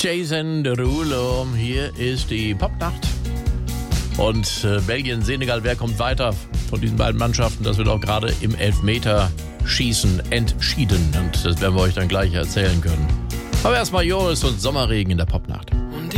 Jason Derulo, hier ist die Popnacht. Und Belgien, Senegal, wer kommt weiter von diesen beiden Mannschaften? Das wird auch gerade im Elfmeterschießen entschieden. Und das werden wir euch dann gleich erzählen können. Aber erstmal Joris und Sommerregen in der Popnacht.